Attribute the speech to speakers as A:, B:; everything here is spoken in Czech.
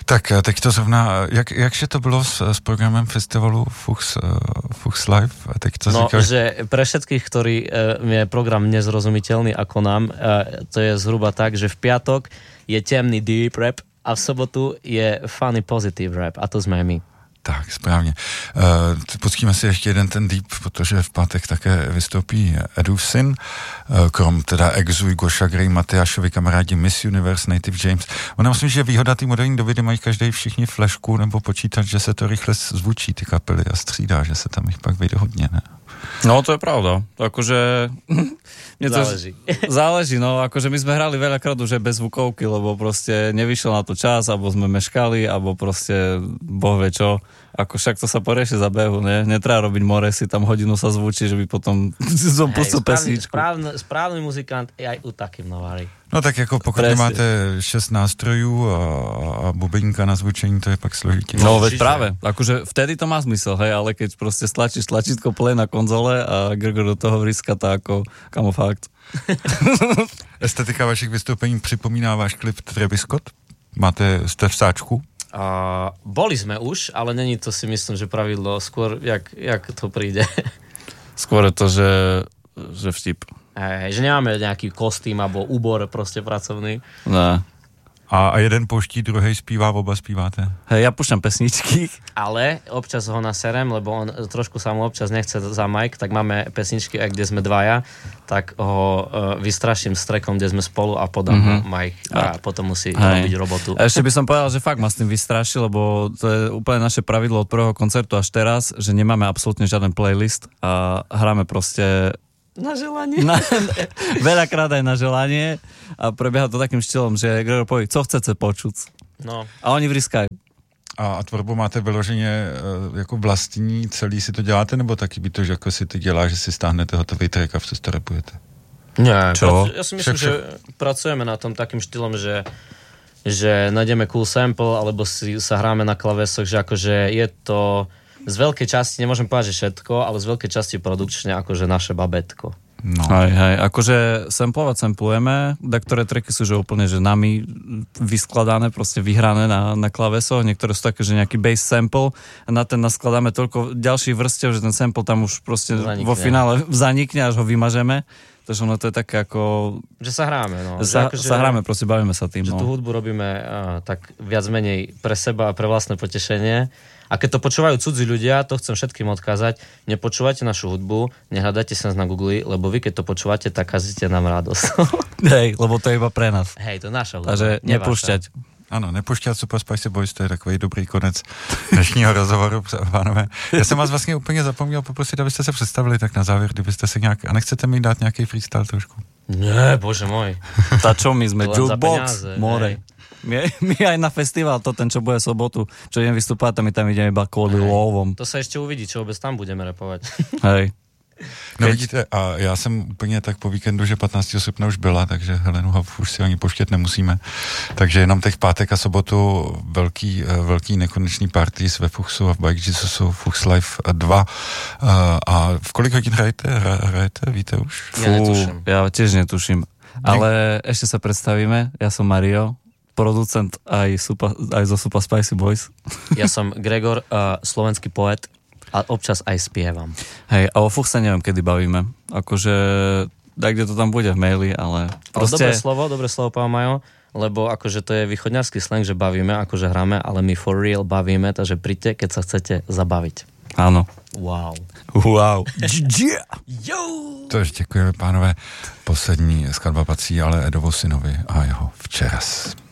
A: Tak teď to zrovna, jakže to bylo s programem festivalu Fuchs Live? Teď to
B: říkali... že pre všetkých, ktorí je program nezrozumiteľný ako nám, to je zhruba tak, že v piatok je temný deep rap a v sobotu je funny positive rap a to sme my.
A: Tak, správně. Pustíme si ještě jeden ten deep, protože v pátek také vystoupí Edův syn, krom teda Exuj, Gosha Gray, Matyášovi kamarádi Miss Universe, Native James. Ona myslím, že výhoda té moderní doby, mají každý všichni flashku nebo počítač, že se to rychle zvučí ty kapely a střídá, že se tam jich pak vyjde hodně, ne?
C: No, to je pravda. Akože... Záleží, no. Akože my sme hrali veľakrát už bez zvukovky, lebo proste nevyšiel na to čas, alebo sme meškali, alebo proste boh vie čo. Ako však to sa porieši za behu, ne? Netreba robiť more, si tam hodinu sa zvučí, že by potom som pustil pesničku.
B: Správny muzikant je aj u takým novári.
A: No tak jako pokud nemáte 6 nástrojů a bubinka na zvučení, to je pak složitě.
C: No veď práve, akože vtedy to má zmysel, hej, ale keď proste stlačíš tlačítko play na konzole a Gregor do toho vríska, tá ako, kamo fakt.
A: Estetika vašich vystoupení připomíná váš klip Travis Scott? Ste v sáčku?
B: Boli sme už, ale není to, si myslím, že pravidlo, skôr jak to príde.
C: Skôr je to, že vtip.
B: Že nemáme nejaký kostým alebo úbor proste pracovný.
C: Ne.
A: A jeden pouští, druhej zpívá, oba zpíváte?
C: Hej, ja púšťam pesničky.
B: Ale občas ho naserem, lebo on trošku sa mu občas nechce za mic, tak máme pesničky, kde sme dvaja, tak ho vystraším s trackom, kde sme spolu a podám ho mic a potom musí robiť robotu.
C: A ešte by som povedal, že fakt ma s tým vystrašil, lebo to je úplne naše pravidlo od prvého koncertu až teraz, že nemáme absolútne žiaden playlist a hráme proste
B: na želanie.
C: Veľakrát aj na želanie a prebieha to takým štýlom, že Gregor povie, co chcete počuť.
B: No.
C: A oni vrískajú.
A: A tvorbu máte vyloženě jako vlastní, celý si to děláte, nebo taky by to, že jako si to dělá, že si stáhnete hotový track a vše to rapujete?
B: Nie, ja si myslím, že pracujeme na tom takým štýlom, že nájdeme cool sample, alebo si sa hráme na klavesoch, že akože je to z veľkej časti, nemôžem povedať, že všetko, ale z veľkej časti produkčne akože naše babetko.
A: No.
C: Hej, akože samplujeme, ktoré tracky sú že úplne že nami vyskladané, proste vyhrané na klavesoch, niektoré sú také, že nejaký bass sample a na ten naskladáme toľko ďalších vrstiev, že ten sample tam už proste vo finále zanikne, až ho vymažeme. Takže ono to je také ako...
B: Že sa hráme, no.
C: Sa hráme, proste bavíme sa tým.
B: Že tú hudbu robíme tak viac menej pre seba a pre vlastné potešenie. A keď to počúvajú cudzí ľudia, to chcem všetkým odkázať, nepočúvajte našu hudbu, nehľadajte sa na Google, lebo vy keď to počúvate, tak kazíte nám radosť.
C: Hej, lebo to je iba pre nás.
B: Hej, to je naša hudba.
C: Takže nepúšťať.
A: Ano, nepouštět Super Spicy Boys, to je takový dobrý konec dnešního rozhovoru, pánové. Já jsem vás vlastně úplně zapomněl poprosit, abyste se představili tak na závěr, kdybyste se nějak... A nechcete mi dát nějaký freestyle trošku?
B: Ne, bože môj.
C: Ta čo, my sme jukebox, more. My aj na festival, to ten, čo bude sobotu, čo idem vystúpať, my tam ideme iba kvôli lovom.
B: To sa ešte uvidí, čo vôbec tam budeme repovať.
C: Hej.
A: No vidíte, a já jsem úplně tak po víkendu, že 15. srpna už byla, takže Helenu Hauff už si ani pouštět nemusíme. Takže jenom těch pátek a sobotu velký nekonečný party ve Fuchsu a v Bike Jesusu Fuchs Live 2. A v kolik hodin hrajete? Víte už?
B: Ja netuším.
C: Ja tiež netuším. Ale ešte sa predstavíme. Ja som Mario, producent aj zo Super Spicy Boys.
B: Ja som Gregor, slovenský poet. A občas aj spievam.
C: Hej, a o Fuchse neviem, kedy bavíme. Akože, kde to tam bude v maili, ale proste...
B: Dobré slovo, pán Majo, lebo akože to je východňarský slang, že bavíme, akože hráme, ale my for real bavíme, takže príďte, keď sa chcete zabaviť.
C: Áno.
B: Wow.
A: Yo! To ještě děkujeme, pánové. Poslední skladba patří ale Edovu synovi a jeho Včeras.